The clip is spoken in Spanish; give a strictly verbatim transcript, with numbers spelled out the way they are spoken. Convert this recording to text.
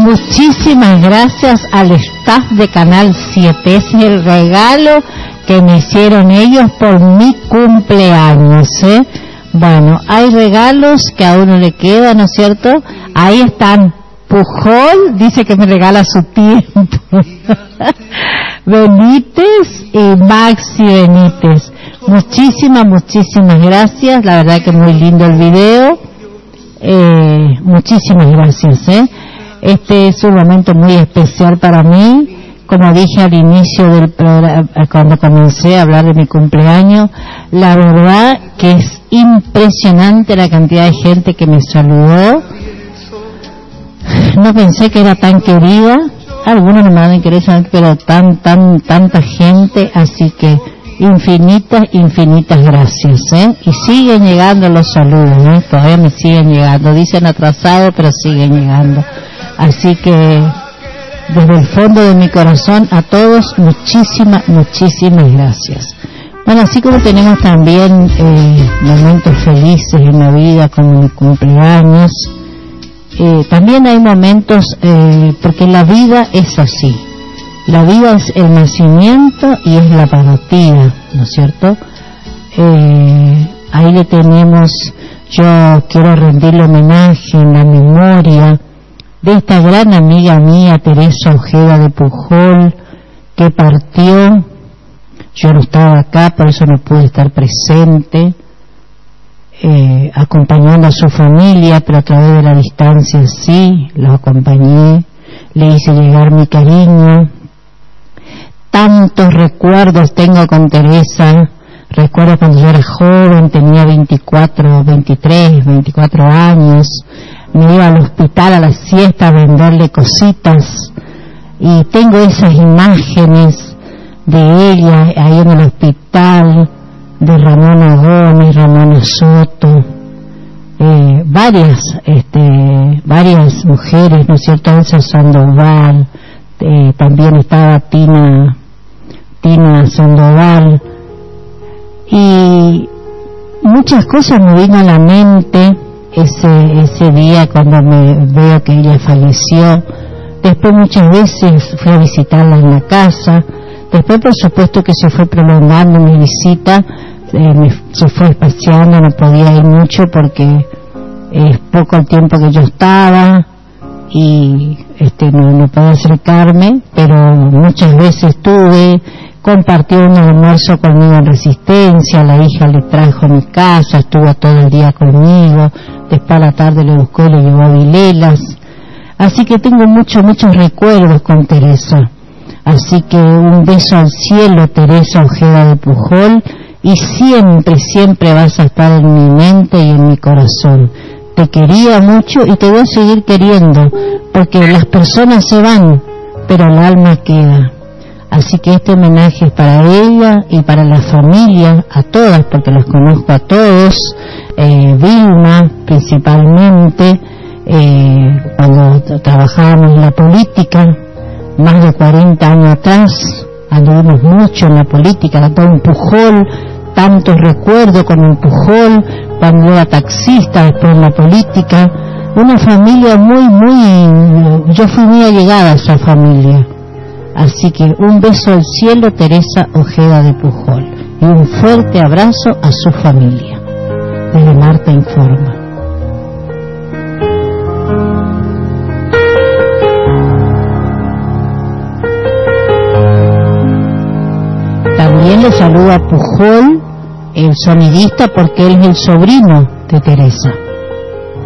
muchísimas gracias al staff de Canal siete. Es el regalo que me hicieron ellos por mi cumpleaños, ¿eh? Bueno, hay regalos que a uno le quedan, ¿no es cierto? Ahí están. Pujol dice que me regala su tiempo. Benítez y Maxi Benítez. Muchísimas, muchísimas gracias. La verdad que muy lindo el video. Eh, muchísimas gracias, ¿eh? Este es un momento muy especial para mí. Como dije al inicio del programa, cuando comencé a hablar de mi cumpleaños, la verdad que es impresionante la cantidad de gente que me saludó. No pensé que era tan querida. Algunos no me van a querer saber, pero tan, tan, tanta gente. Así que infinitas, infinitas gracias, ¿eh? Y siguen llegando los saludos, ¿eh? Todavía me siguen llegando. Dicen atrasado, pero siguen llegando. Así que desde el fondo de mi corazón a todos, muchísimas, muchísimas gracias. Bueno, así como tenemos también eh, momentos felices en la vida, como mi cumpleaños, eh, también hay momentos, eh, porque la vida es así. La vida es el nacimiento y es la partida, ¿no es cierto? Eh, ahí le tenemos, yo quiero rendirle homenaje en la memoria de esta gran amiga mía, Teresa Ojeda de Pujol, que partió. Yo no estaba acá, por eso no pude estar presente, eh, acompañando a su familia, pero a través de la distancia sí, lo acompañé, le hice llegar mi cariño. Tantos recuerdos tengo con Teresa. Recuerdo cuando yo era joven, tenía veinticuatro, veintitrés, veinticuatro años, me iba al hospital a la siesta a venderle cositas, y tengo esas imágenes de ella ahí en el hospital, de Ramona Gómez, Ramona Soto, eh, varias, este, varias mujeres, ¿no es cierto? Elsa Sandoval, eh, también estaba Tina, Tina Sandoval, y muchas cosas me vino a la mente ese ese día cuando me veo que ella falleció. Después muchas veces fui a visitarla en la casa. Después, por supuesto, que se fue prolongando mi visita, eh, me, se fue espaciando, no podía ir mucho porque es poco el tiempo que yo estaba y este no, no podía acercarme, pero muchas veces estuve. Compartió un almuerzo conmigo en Resistencia, la hija le trajo a mi casa, estuvo todo el día conmigo, después a la tarde le buscó y le llevó a Vilelas. Así que tengo muchos, muchos recuerdos con Teresa. Así que un beso al cielo, Teresa Ojeda de Pujol, y siempre, siempre vas a estar en mi mente y en mi corazón. Te quería mucho y te voy a seguir queriendo, porque las personas se van, pero el alma queda. Así que este homenaje es para ella y para la familia, a todas, porque las conozco a todos, eh, Vilma principalmente, eh, cuando trabajábamos en la política, más de cuarenta años atrás, anduvimos mucho en la política, todo un Pujol, tantos recuerdos con un Pujol, cuando era taxista, después en la política, una familia muy, muy, yo fui muy allegada a esa familia. Así que un beso al cielo, Teresa Ojeda de Pujol, y un fuerte abrazo a su familia. Desde Marta Informa. También le saludo a Pujol, el sonidista, porque él es el sobrino de Teresa.